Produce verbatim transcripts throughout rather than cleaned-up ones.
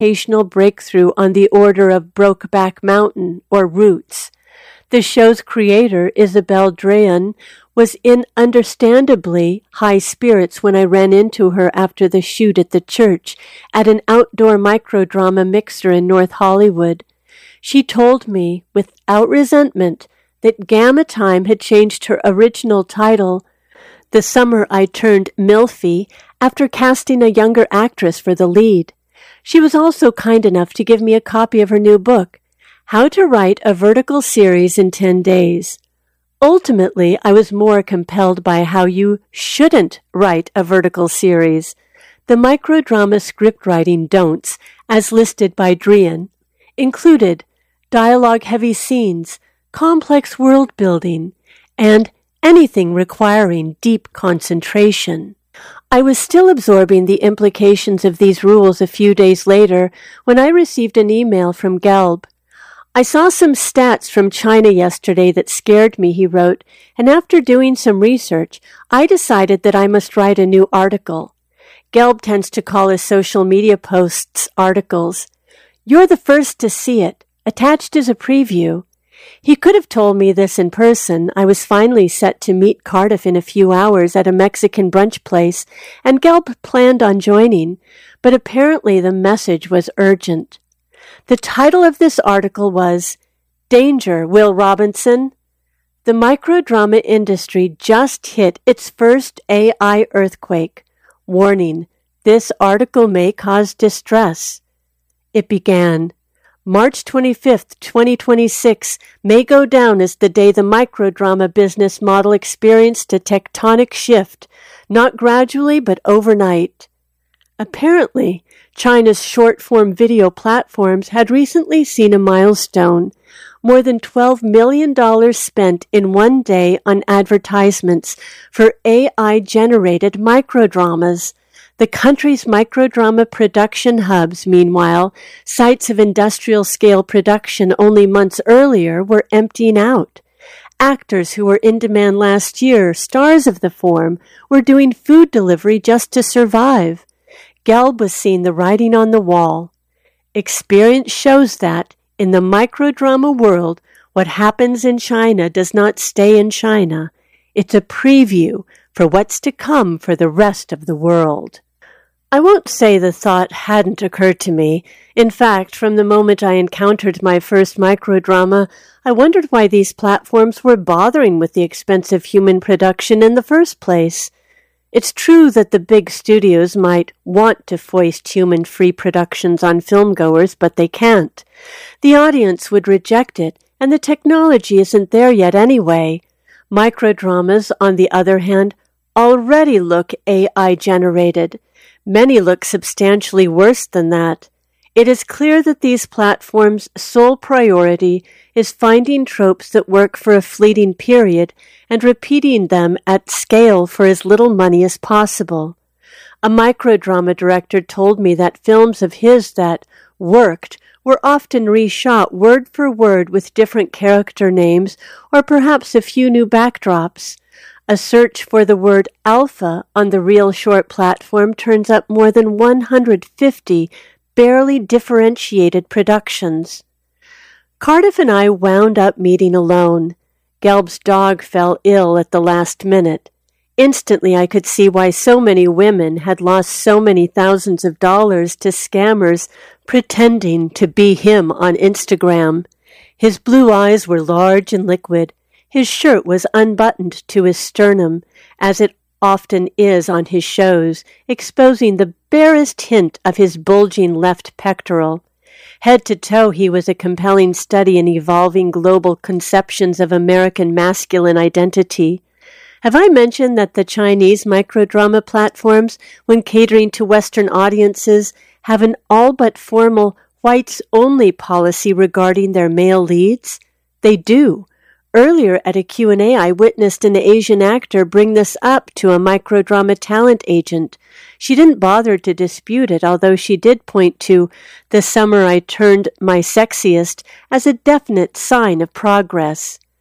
educational breakthrough on the order of Brokeback Mountain or Roots. The show's creator, Isabel Drayan, was in understandably high spirits when I ran into her after the shoot at the church at an outdoor microdrama mixer in North Hollywood. She told me, without resentment, that Gamma Time had changed her original title the summer I turned MILFy after casting a younger actress for the lead. She was also kind enough to give me a copy of her new book, How to Write a Vertical Series in ten days. Ultimately, I was more compelled by how you shouldn't write a vertical series. The microdrama script writing don'ts, as listed by Drayan, included dialogue-heavy scenes, complex world-building, and anything requiring deep concentration. I was still absorbing the implications of these rules a few days later when I received an email from Gelb. I saw some stats from China yesterday that scared me, he wrote, and after doing some research, I decided that I must write a new article. Gelb tends to call his social media posts articles. You're the first to see it. Attached is a preview. He could have told me this in person. I was finally set to meet Cardiff in a few hours at a Mexican brunch place, and Gelb planned on joining, but apparently the message was urgent. The title of this article was, Danger, Will Robinson. The microdrama industry just hit its first A I earthquake. Warning, this article may cause distress. It began, March twenty-fifth, twenty twenty-six may go down as the day the microdrama business model experienced a tectonic shift, not gradually but overnight. Apparently, China's short-form video platforms had recently seen a milestone, more than twelve million dollars spent in one day on advertisements for A I-generated microdramas. The country's microdrama production hubs, meanwhile, sites of industrial-scale production only months earlier, were emptying out. Actors who were in demand last year, stars of the form, were doing food delivery just to survive. Gelb was seeing the writing on the wall. Experience shows that, in the microdrama world, what happens in China does not stay in China. It's a preview for what's to come for the rest of the world. I won't say the thought hadn't occurred to me. In fact, from the moment I encountered my first microdrama, I wondered why these platforms were bothering with the expensive human production in the first place. It's true that the big studios might want to foist human-free productions on filmgoers, but they can't. The audience would reject it, and the technology isn't there yet anyway. Microdramas, on the other hand, already look A I-generated. Many look substantially worse than that. It is clear that these platforms' sole priority is finding tropes that work for a fleeting period and repeating them at scale for as little money as possible. A microdrama director told me that films of his that worked were often reshot word for word with different character names or perhaps a few new backdrops. A search for the word alpha on the Real Short platform turns up more than one hundred fifty barely differentiated productions. Cardiff and I wound up meeting alone. Gelb's dog fell ill at the last minute. Instantly I could see why so many women had lost so many thousands of dollars to scammers pretending to be him on Instagram. His blue eyes were large and liquid. His shirt was unbuttoned to his sternum, as it often is on his shows, exposing the barest hint of his bulging left pectoral. Head to toe, he was a compelling study in evolving global conceptions of American masculine identity. Have I mentioned that the Chinese microdrama platforms, when catering to Western audiences, have an all but formal whites-only policy regarding their male leads? They do. Earlier at a Q and A, I witnessed an Asian actor bring this up to a microdrama talent agent. She didn't bother to dispute it, although she did point to the summer I turned my sexiest as a definite sign of progress.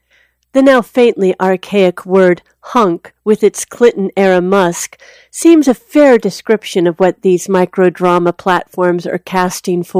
The now faintly archaic word hunk, with its Clinton-era musk, seems a fair description of what these microdrama platforms are casting